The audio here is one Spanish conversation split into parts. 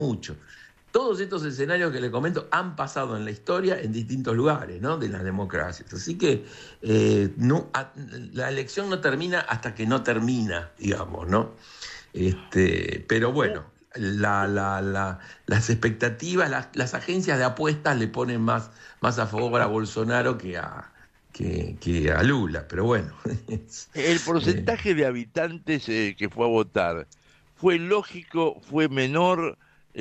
mucho. Todos estos escenarios que le comento han pasado en la historia en distintos lugares, ¿no?, de las democracias. Así que la elección no termina hasta que no termina, digamos, ¿no? Pero bueno, las expectativas, las agencias de apuestas le ponen más a favor a Bolsonaro que a Lula, pero bueno. El porcentaje de habitantes que fue a votar, ¿fue lógico, fue menor?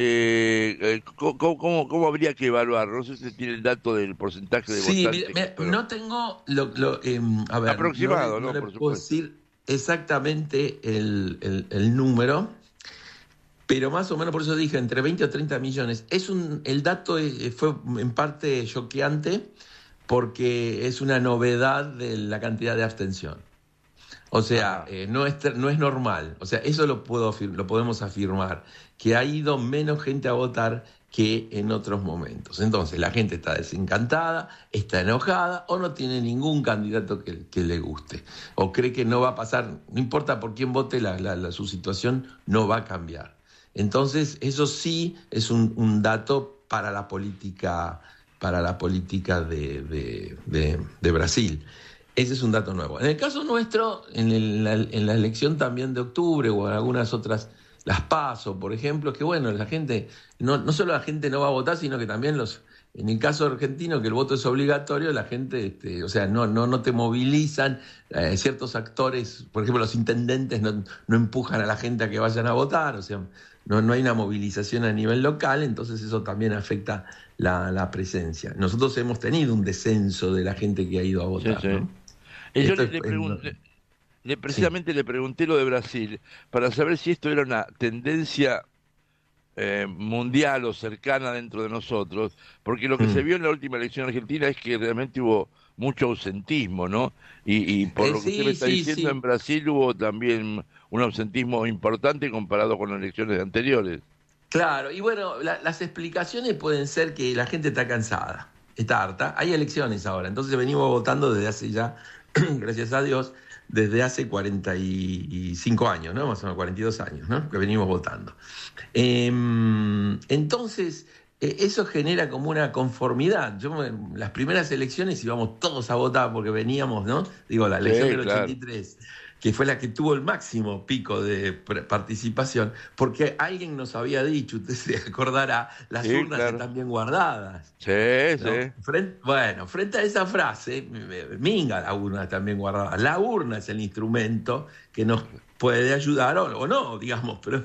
¿Cómo habría que evaluarlo? No sé si tiene el dato del porcentaje de Sí, votantes que fueron. no tengo, a ver, Aproximado, no ¿no? le Por puedo supuesto. decir exactamente el número, pero más o menos, por eso dije, entre 20 o 30 millones. El dato fue en parte choqueante porque es una novedad de la cantidad de abstención. O sea, Ajá. no es normal. O sea, eso lo podemos afirmar, que ha ido menos gente a votar que en otros momentos. Entonces, la gente está desencantada, está enojada o no tiene ningún candidato que le guste. O cree que no va a pasar, no importa por quién vote, su situación no va a cambiar. Entonces, eso sí es un dato para la política, de Brasil. Ese es un dato nuevo. En el caso nuestro, en la elección también de octubre o en algunas otras, las PASO, por ejemplo, que bueno, la gente, no solo la gente no va a votar, sino que también en el caso argentino, que el voto es obligatorio, la gente, o sea, no te movilizan, ciertos actores, por ejemplo, los intendentes no empujan a la gente a que vayan a votar, o sea, no hay una movilización a nivel local, entonces eso también afecta la presencia. Nosotros hemos tenido un descenso de la gente que ha ido a Sí, votar, sí. ¿no? Yo Esto le pregunté, sí. precisamente le pregunté lo de Brasil para saber si esto era una tendencia mundial o cercana dentro de nosotros, porque lo que se Mm. vio en la última elección argentina es que realmente hubo mucho ausentismo, ¿no? Y por lo que usted me Sí, está sí, diciendo, en sí. Brasil hubo también un ausentismo importante comparado con las elecciones anteriores. Claro, y bueno, las explicaciones pueden ser que la gente está cansada, está harta. Hay elecciones ahora, entonces venimos votando desde hace ya, gracias a Dios, desde hace 45 años, ¿no? Más o menos 42 años, ¿no?, que venimos votando. Entonces, eso genera como una conformidad. Las primeras elecciones íbamos todos a votar porque veníamos, ¿no? Digo, la elección Sí, del claro. 83, que fue la que tuvo el máximo pico de participación, porque alguien nos había dicho, usted se acordará, las Sí, urnas claro. están bien guardadas. Sí, ¿No? sí. Frente a esa frase, minga, la urna también guardada. La urna es el instrumento que nos puede ayudar o no, digamos, pero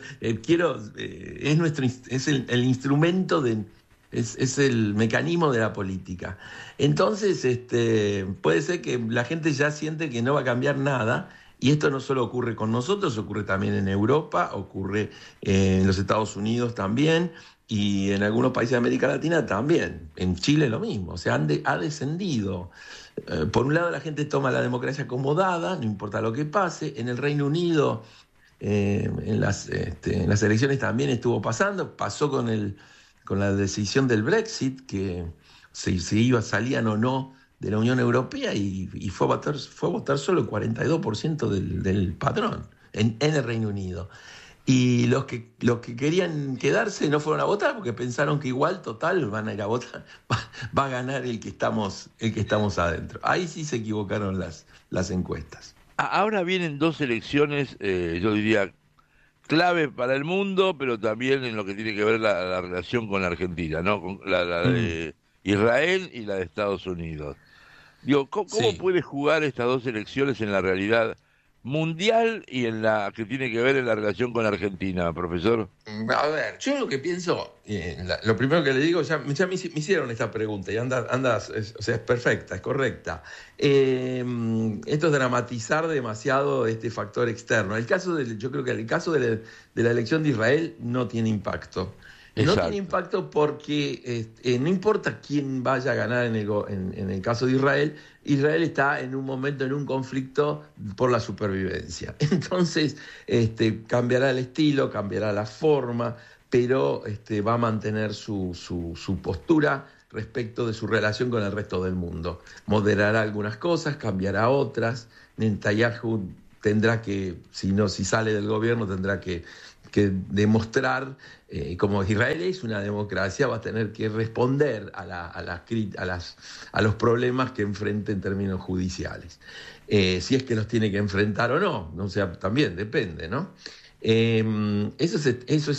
es el instrumento es el mecanismo de la política. Entonces, puede ser que la gente ya siente que no va a cambiar nada. Y esto no solo ocurre con nosotros, ocurre también en Europa, ocurre en los Estados Unidos también, y en algunos países de América Latina también. En Chile lo mismo, o sea, ha descendido. Por un lado la gente toma la democracia como dada, no importa lo que pase. En el Reino Unido, en las elecciones también estuvo pasando, pasó con la decisión del Brexit, que salían o no de la Unión Europea, y fue a votar solo el 42% del padrón en el Reino Unido. Y los que querían quedarse no fueron a votar porque pensaron que igual, total, van a ir a votar, va a ganar el que estamos adentro. Ahí sí se equivocaron las encuestas. Ahora vienen dos elecciones, yo diría, clave para el mundo, pero también en lo que tiene que ver la relación con la Argentina, ¿no? Con la Mm, de Israel y la de Estados Unidos. Digo, ¿cómo sí. puede jugar estas dos elecciones en la realidad mundial y en la que tiene que ver en la relación con la Argentina, profesor? A ver, yo lo que pienso, lo primero que le digo, ya me hicieron esta pregunta y o sea, es perfecta, es correcta. Esto es dramatizar demasiado este factor externo. Yo creo que el caso de la elección de Israel no tiene impacto. No tiene Exacto. impacto porque no importa quién vaya a ganar en el caso de Israel. Israel está en un momento, en un conflicto por la supervivencia. Entonces, cambiará el estilo, cambiará la forma, pero va a mantener su postura respecto de su relación con el resto del mundo. Moderará algunas cosas, cambiará otras. Netanyahu tendrá que, si sale del gobierno, tendrá que que demostrar, como Israel es una democracia, va a tener que responder a los problemas que enfrente en términos judiciales. Si es que los tiene que enfrentar o no, o sea, también depende, ¿no? Eso es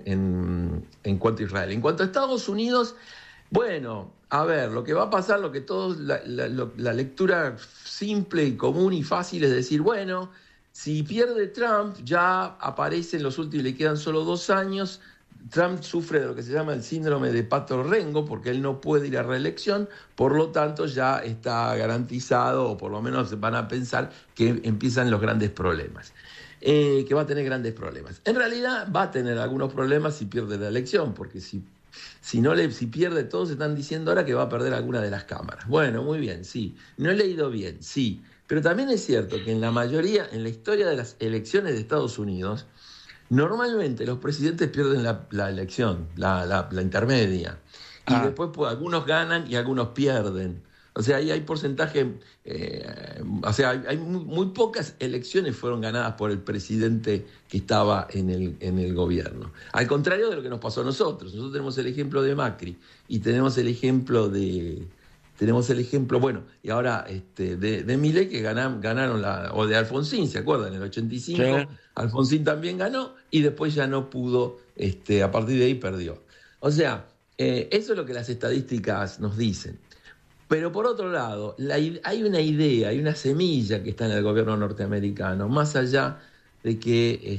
en cuanto a Israel. En cuanto a Estados Unidos, bueno, a ver, lo que va a pasar, lo que todos, la lectura simple y común y fácil es decir, bueno, si pierde Trump, ya aparece en los últimos, le quedan solo 2 años, Trump sufre de lo que se llama el síndrome de Pato Rengo, porque él no puede ir a reelección, por lo tanto ya está garantizado, o por lo menos van a pensar que empiezan los grandes problemas. Que va a tener grandes problemas. En realidad va a tener algunos problemas si pierde la elección, porque si pierde, todos están diciendo ahora que va a perder alguna de las cámaras. Bueno, muy bien, sí. No he leído bien, sí. Pero también es cierto que en la historia de las elecciones de Estados Unidos, normalmente los presidentes pierden la elección, la intermedia. Y después pues, algunos ganan y algunos pierden. O sea, ahí hay porcentaje, hay muy pocas elecciones fueron ganadas por el presidente que estaba en el gobierno. Al contrario de lo que nos pasó a nosotros. Nosotros tenemos el ejemplo de Macri y tenemos el ejemplo bueno, y ahora de Milei que ganaron o de Alfonsín, ¿se acuerdan? En el 85, sí. Alfonsín también ganó y después ya no pudo, a partir de ahí perdió. O sea, eso es lo que las estadísticas nos dicen. Pero por otro lado, hay una idea, hay una semilla que está en el gobierno norteamericano, más allá de que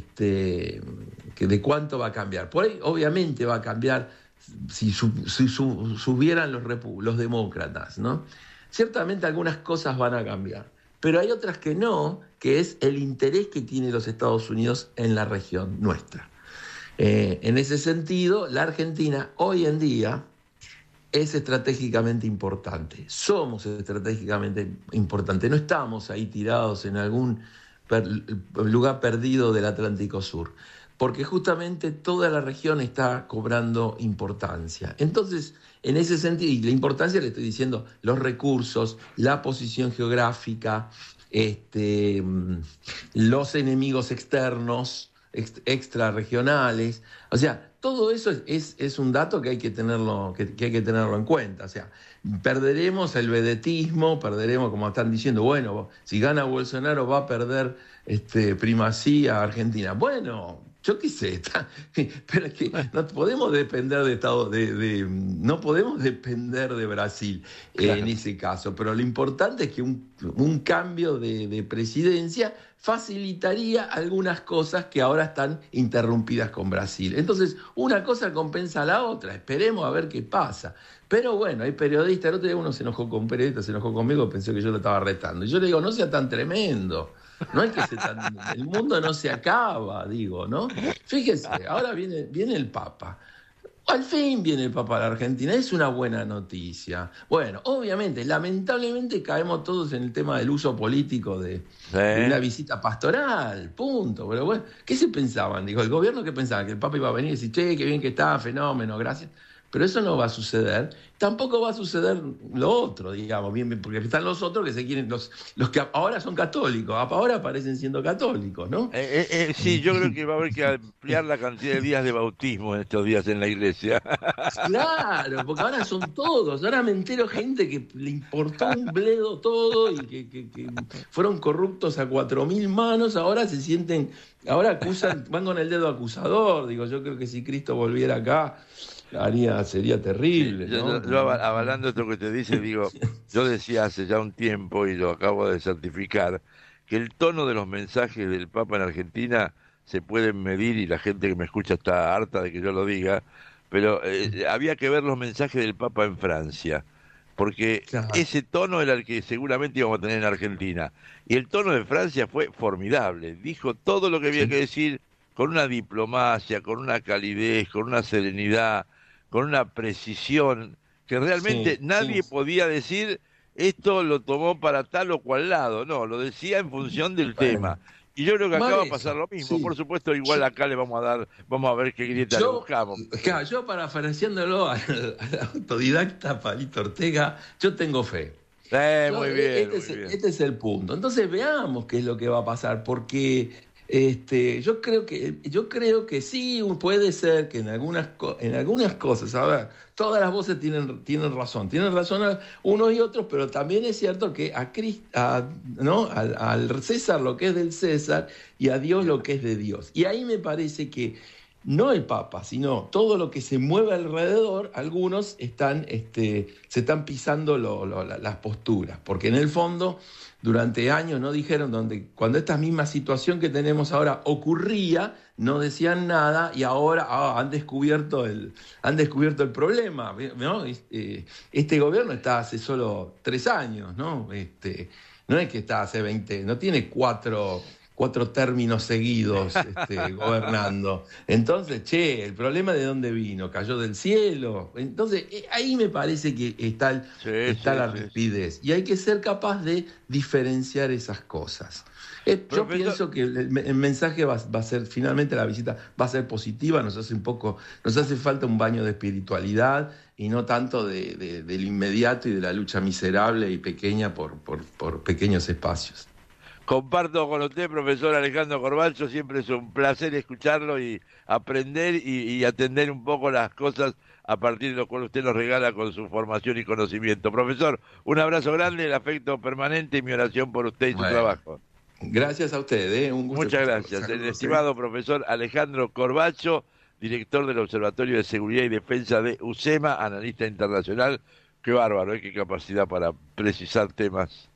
de cuánto va a cambiar. Por ahí, obviamente, va a cambiar si subieran los demócratas, ¿no? Ciertamente algunas cosas van a cambiar, pero hay otras que no, que es el interés que tiene los Estados Unidos en la región nuestra. En ese sentido, la Argentina hoy en día es estratégicamente importante. Somos estratégicamente importantes. No estamos ahí tirados en algún lugar perdido del Atlántico Sur, porque justamente toda la región está cobrando importancia. Entonces, en ese sentido, y la importancia le estoy diciendo, los recursos, la posición geográfica, los enemigos externos, extrarregionales, o sea, todo eso es un dato que hay que tenerlo en cuenta. O sea, perderemos el vedetismo, perderemos, como están diciendo, bueno, si gana Bolsonaro va a perder primacía Argentina. Bueno, yo qué sé, pero es que no podemos depender no podemos depender de Brasil claro. En ese caso, pero lo importante es que un cambio de presidencia facilitaría algunas cosas que ahora están interrumpidas con Brasil. Entonces, una cosa compensa a la otra, esperemos a ver qué pasa. Pero bueno, hay periodistas, el otro día uno se enojó con un periodista, se enojó conmigo, pensó que yo lo estaba retando. Y yo le digo, no sea tan tremendo. No hay que ser el mundo no se acaba, digo, ¿no? Fíjese, ahora viene el Papa. Al fin viene el Papa a la Argentina, es una buena noticia. Bueno, obviamente, lamentablemente caemos todos en el tema del uso político de una visita pastoral, punto. Pero bueno, ¿qué se pensaban? Digo, el gobierno que pensaba que el Papa iba a venir y decir, che, qué bien que está, fenómeno, gracias. Pero eso no va a suceder. Tampoco va a suceder lo otro, digamos, bien, porque están los otros que se quieren, los que ahora son católicos, ahora parecen siendo católicos, ¿no? Sí, yo creo que va a haber que ampliar la cantidad de días de bautismo en estos días en la iglesia. Claro, porque ahora son todos. Ahora me entero gente que le importó un bledo todo y que fueron corruptos a 4.000 manos, ahora se sienten, ahora acusan, van con el dedo acusador. Digo, yo creo que si Cristo volviera acá, sería terrible, ¿no? Yo avalando esto que te dice, digo, yo decía hace ya un tiempo, y lo acabo de certificar, que el tono de los mensajes del Papa en Argentina se pueden medir, y la gente que me escucha está harta de que yo lo diga, pero había que ver los mensajes del Papa en Francia, porque claro, ese tono era el que seguramente íbamos a tener en Argentina, y el tono de Francia fue formidable, dijo todo lo que había que decir, con una diplomacia, con una calidez, con una serenidad, con una precisión, que realmente nadie podía decir, esto lo tomó para tal o cual lado, no, lo decía en función del tema. Y yo creo que acá va a pasar lo mismo. Por supuesto, igual acá le vamos a ver qué grieta le buscamos. Claro, yo parafraseándolo al autodidacta Palito Ortega, yo tengo fe. Muy bien, este es el punto. Entonces veamos qué es lo que va a pasar, porque Yo creo que sí, puede ser que en algunas cosas, a ver, todas las voces tienen razón unos y otros, pero también es cierto que ¿no? al César lo que es del César y a Dios lo que es de Dios. Y ahí me parece que no el Papa, sino todo lo que se mueve alrededor, algunos se están pisando las posturas, porque en el fondo durante años no dijeron, cuando esta misma situación que tenemos ahora ocurría, no decían nada y ahora han descubierto el problema, ¿no? Este gobierno está hace solo 3 años, ¿no? No es que está hace 20, no tiene cuatro términos seguidos gobernando. Entonces, el problema de dónde vino, cayó del cielo. Entonces, ahí me parece que está la rigidez. Y hay que ser capaz de diferenciar esas cosas. Yo pienso que el mensaje va a ser, finalmente la visita va a ser positiva, nos hace falta un baño de espiritualidad y no tanto del inmediato y de la lucha miserable y pequeña por pequeños espacios. Comparto con usted, profesor Alejandro Corbacho, siempre es un placer escucharlo y aprender y atender un poco las cosas a partir de lo cual usted nos regala con su formación y conocimiento. Profesor, un abrazo grande, el afecto permanente y mi oración por usted y su trabajo. Gracias a usted, un gusto. Muchas gracias. El estimado profesor Alejandro Corbacho, director del Observatorio de Seguridad y Defensa de UCEMA, analista internacional. Qué bárbaro, qué capacidad para precisar temas